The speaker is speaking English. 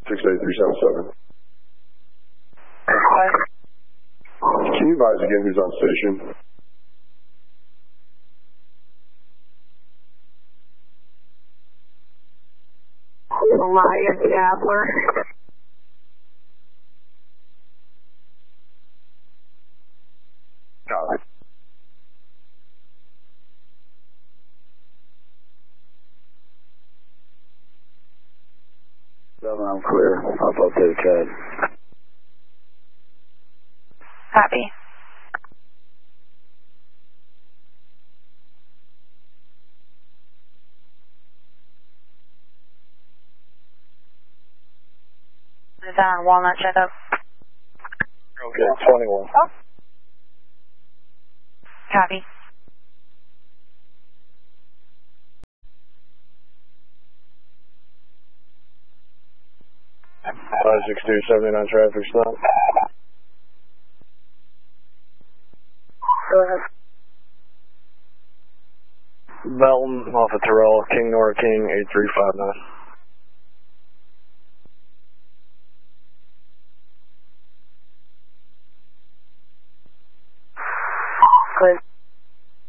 68377. Can you advise again who's on station? Elias Adler. Copy. I'm clear. I'll update CAD. Copy. Is that on Walnut checkup? Okay, 21. Oh. Copy. Five 6279 traffic stop. Go ahead. Belton off of Terrell, King Nora King 8359. Good.